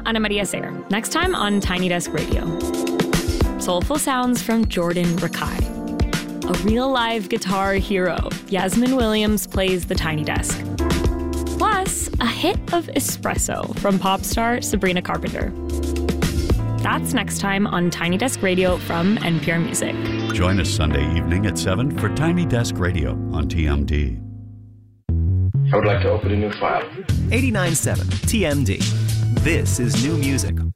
Ana Maria Sayer. Next time on Tiny Desk Radio. Soulful sounds from Jordan Rakai. A real live guitar hero, Yasmin Williams plays the Tiny Desk. Plus, a hit of espresso from pop star Sabrina Carpenter. That's next time on Tiny Desk Radio from NPR Music. Join us Sunday evening at 7 for Tiny Desk Radio on TMD. I would like to open a new file. 89.7 TMD. This is new music